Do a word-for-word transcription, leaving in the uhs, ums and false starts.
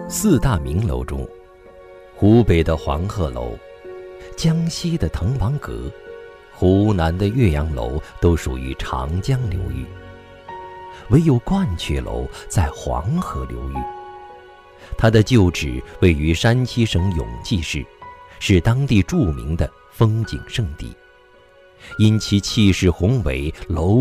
四大名楼中，湖北的黄鹤楼、江西的滕王阁、湖南的岳阳楼都属于长江流域，唯有鹳雀楼在黄河流域。它的旧址位于山西省永济市，是当地著名的风景胜地，因其气势宏伟，楼